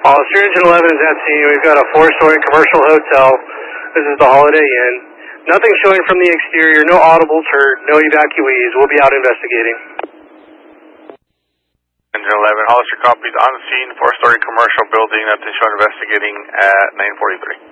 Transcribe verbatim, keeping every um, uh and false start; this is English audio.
Hollister Engine eleven is at scene. We've got a four-story commercial hotel. This is the Holiday Inn. Nothing showing from the exterior, no audibles heard, no evacuees. We'll be out investigating. Engine eleven, Hollister copies on scene, four-story commercial building, nothing showing investigating at nine forty-three.